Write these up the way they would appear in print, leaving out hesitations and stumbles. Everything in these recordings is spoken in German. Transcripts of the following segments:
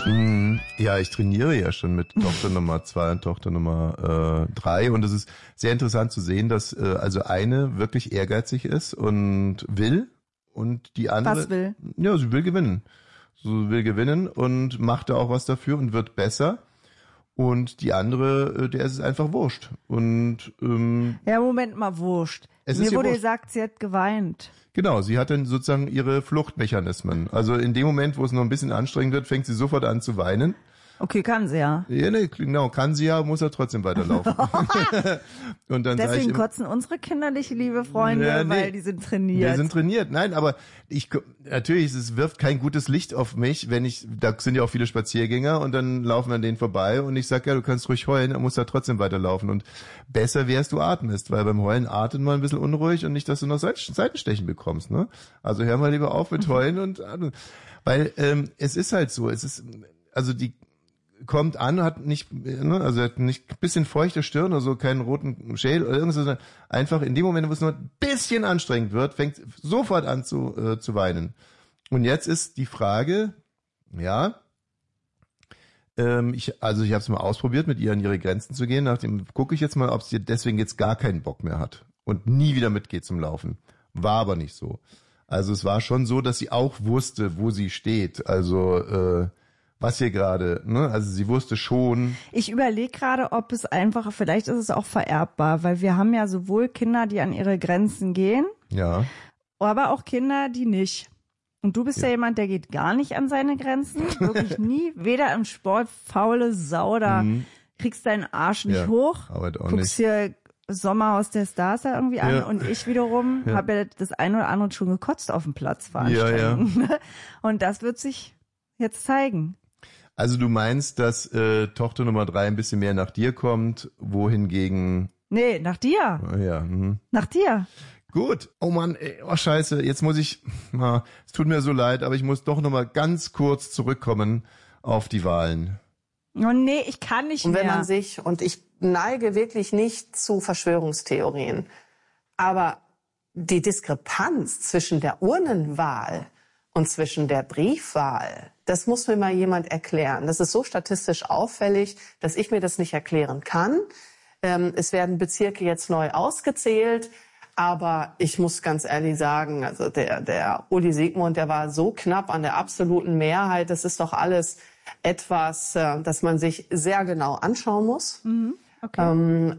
Ja, ich trainiere ja schon mit Tochter Nummer 2 und Tochter Nummer 3 und es ist sehr interessant zu sehen, dass also eine wirklich ehrgeizig ist und will und die andere... Was will? Ja, sie will gewinnen. Sie will gewinnen und macht da auch was dafür und wird besser. Und die andere, der ist es einfach wurscht. Und ja, Moment mal, wurscht. Mir wurde gesagt, sie hat geweint. Genau, sie hat dann sozusagen ihre Fluchtmechanismen. Also in dem Moment, wo es noch ein bisschen anstrengend wird, fängt sie sofort an zu weinen. Okay, kann sie ja. Ja, ne, genau, kann sie ja, muss er trotzdem weiterlaufen. Und dann deswegen kotzen unsere Kinder nicht, liebe Freunde, ja, nee, weil die sind trainiert. Die sind trainiert. Nein, aber natürlich, es wirft kein gutes Licht auf mich, da sind ja auch viele Spaziergänger und dann laufen wir an denen vorbei und ich sag, ja, du kannst ruhig heulen, dann musst du ja trotzdem weiterlaufen und besser wärst du atmest, weil beim Heulen atmet man ein bisschen unruhig und nicht, dass du noch Seitenstechen bekommst, ne? Also hör mal lieber auf mit heulen und atmen. Weil, es ist halt so, also die kommt an, hat nicht ein bisschen feuchte Stirn oder so, keinen roten Schädel oder irgendwas, sondern einfach in dem Moment, wo es nur ein bisschen anstrengend wird, fängt sofort an zu weinen. Und jetzt ist die Frage, ja, ich habe es mal ausprobiert, mit ihr an ihre Grenzen zu gehen, nachdem gucke ich jetzt mal, ob sie deswegen jetzt gar keinen Bock mehr hat und nie wieder mitgeht zum Laufen. War aber nicht so. Also es war schon so, dass sie auch wusste, wo sie steht, also was hier gerade, ne? Also sie wusste schon. Ich überlege gerade, ob es einfach, vielleicht ist es auch vererbbar, weil wir haben ja sowohl Kinder, die an ihre Grenzen gehen, ja, aber auch Kinder, die nicht. Und du bist ja jemand, der geht gar nicht an seine Grenzen, wirklich nie, weder im Sport, faule Sau, da kriegst deinen Arsch nicht hoch, guckst hier Sommerhaus der Stars da irgendwie an und ich wiederum habe ja das eine oder andere schon gekotzt auf dem Platz veranstalten. Ja. Und das wird sich jetzt zeigen. Also du meinst, dass Tochter Nummer 3 ein bisschen mehr nach dir kommt, wohingegen... Nee, nach dir. Ja. Nach dir. Gut. Oh Mann, oh scheiße, jetzt muss ich... es tut mir so leid, aber ich muss doch nochmal ganz kurz zurückkommen auf die Wahlen. Oh nee, ich kann nicht mehr. Und wenn man sich, und ich neige wirklich nicht zu Verschwörungstheorien, aber die Diskrepanz zwischen der Urnenwahl und zwischen der Briefwahl, das muss mir mal jemand erklären. Das ist so statistisch auffällig, dass ich mir das nicht erklären kann. Es werden Bezirke jetzt neu ausgezählt, aber ich muss ganz ehrlich sagen, also der Uli Siegmund, der war so knapp an der absoluten Mehrheit. Das ist doch alles etwas, das man sich sehr genau anschauen muss. Mhm. Okay.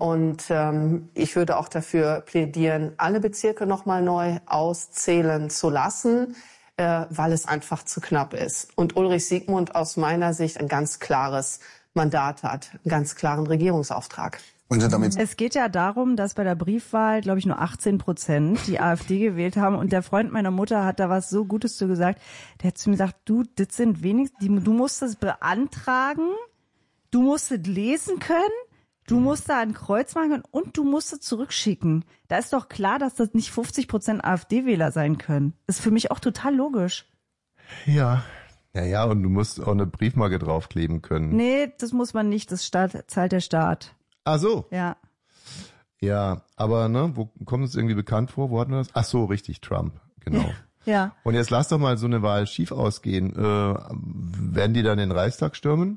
Ich würde auch dafür plädieren, alle Bezirke nochmal neu auszählen zu lassen, weil es einfach zu knapp ist. Und Ulrich Siegmund aus meiner Sicht ein ganz klares Mandat hat, einen ganz klaren Regierungsauftrag. Es geht ja darum, dass bei der Briefwahl, glaube ich, nur 18% die AfD gewählt haben. Und der Freund meiner Mutter hat da was so Gutes zu gesagt. Der hat zu mir gesagt, du, das sind wenigstens, du musst es beantragen, du musst es lesen können, du musst da ein Kreuz machen können und du musst es zurückschicken. Da ist doch klar, dass das nicht 50% AfD-Wähler sein können. Ist für mich auch total logisch. Ja. Ja, und du musst auch eine Briefmarke draufkleben können. Nee, das muss man nicht. Das zahlt der Staat. Ach so. Ja. Ja, aber wo kommt es irgendwie bekannt vor? Wo hatten wir das? Ach so, richtig, Trump, genau. Ja. Und jetzt lass doch mal so eine Wahl schief ausgehen. Werden die dann den Reichstag stürmen?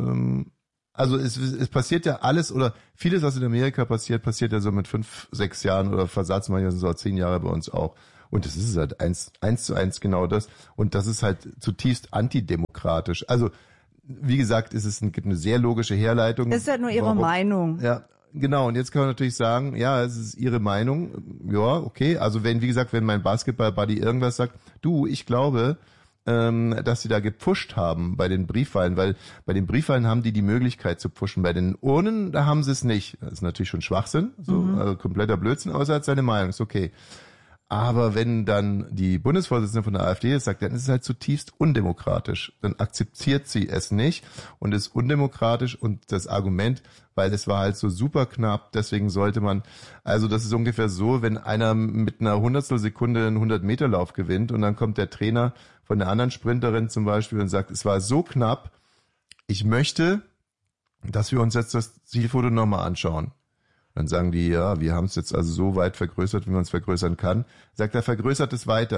Also es passiert ja alles oder vieles, was in Amerika passiert ja so mit 5, 6 Jahren oder Versatz, manchmal sind es auch 10 Jahre bei uns auch. Und das ist halt eins zu eins genau das. Und das ist halt zutiefst antidemokratisch. Also wie gesagt, gibt eine sehr logische Herleitung. Das ist ja nur ihre Meinung. Ja, genau. Und jetzt kann man natürlich sagen, ja, es ist ihre Meinung. Ja, okay. Also wenn mein Basketball-Buddy irgendwas sagt, du, ich glaube, dass sie da gepusht haben bei den Briefwahlen, weil bei den Briefwahlen haben die Möglichkeit zu pushen. Bei den Urnen, da haben sie es nicht. Das ist natürlich schon Schwachsinn, also kompletter Blödsinn, außer als seine Meinung, ist okay. Aber wenn dann die Bundesvorsitzende von der AfD das sagt, dann ist es halt zutiefst undemokratisch. Dann akzeptiert sie es nicht und ist undemokratisch und das Argument, weil es war halt so super knapp, deswegen sollte man, also das ist ungefähr so, wenn einer mit einer Hundertstelsekunde einen 100-Meter-Lauf gewinnt und dann kommt der Trainer von der anderen Sprinterin zum Beispiel und sagt, es war so knapp, ich möchte, dass wir uns jetzt das Zielfoto nochmal anschauen. Dann sagen die, ja, wir haben es jetzt also so weit vergrößert, wie man es vergrößern kann. Sagt er, vergrößert es weiter.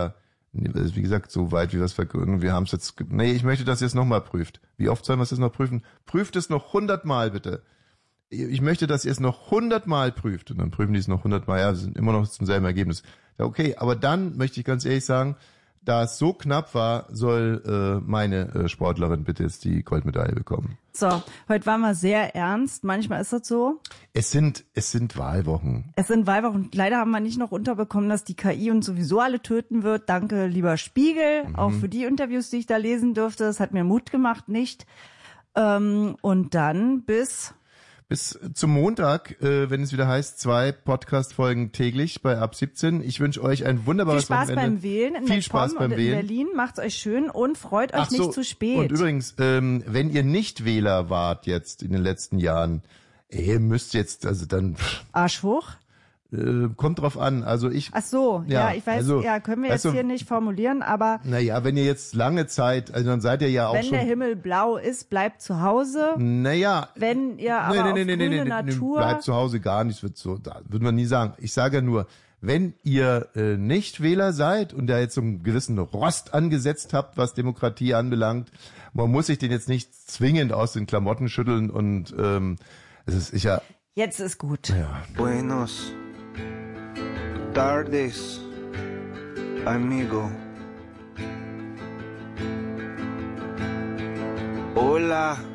Wie gesagt, so weit wie wir es vergründen, wir haben es jetzt, ich möchte, dass ihr es nochmal prüft. Wie oft sollen wir es jetzt noch prüfen? Prüft es noch 100 Mal bitte. Ich möchte, dass ihr es noch 100 Mal prüft. Und dann prüfen die es noch 100 Mal, ja, wir sind immer noch zum selben Ergebnis. Ja, okay, aber dann möchte ich ganz ehrlich sagen, da es so knapp war, soll meine Sportlerin bitte jetzt die Goldmedaille bekommen. So, heute waren wir sehr ernst. Manchmal ist das so. Es sind Wahlwochen. Es sind Wahlwochen. Leider haben wir nicht noch unterbekommen, dass die KI uns sowieso alle töten wird. Danke, lieber Spiegel, auch für die Interviews, die ich da lesen durfte. Das hat mir Mut gemacht, nicht. Und dann bis zum Montag, wenn es wieder heißt, 2 Podcast-Folgen täglich bei Ab 17. Ich wünsche euch ein wunderbares Wochenende. Viel Spaß beim Wählen. Viel Spaß beim Wählen. In Berlin. Macht's euch schön und freut euch nicht zu spät. Und übrigens, wenn ihr nicht Wähler wart jetzt in den letzten Jahren, ihr müsst jetzt, also dann... Arsch hoch? Kommt drauf an, also ich... Ach so, ja ich weiß, also, können wir jetzt hier nicht formulieren, aber... Naja, wenn ihr jetzt lange Zeit, also dann seid ihr ja auch wenn schon... Wenn der Himmel blau ist, bleibt zu Hause. Naja... Wenn ihr aber auf grüne Natur... Bleibt zu Hause gar nicht, da würden wir nie sagen. Ich sage ja nur, wenn ihr nicht Wähler seid und da jetzt so einen gewissen Rost angesetzt habt, was Demokratie anbelangt, man muss sich den jetzt nicht zwingend aus den Klamotten schütteln und es ist sicher... Jetzt ist gut. Ja. Buenos tardes, amigo. Hola,